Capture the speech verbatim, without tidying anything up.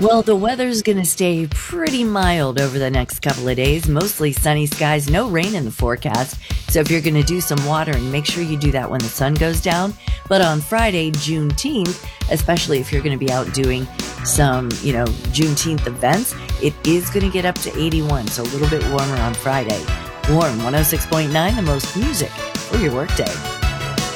Well, the weather's going to stay pretty mild over the next couple of days. Mostly sunny skies, no rain in the forecast. So if you're going to do some watering, make sure you do that when the sun goes down. But on Friday, Juneteenth, especially if you're going to be out doing some, you know, Juneteenth events, it is going to get up to eighty-one. So a little bit warmer on Friday. Warm one oh six point nine, the most music for your workday.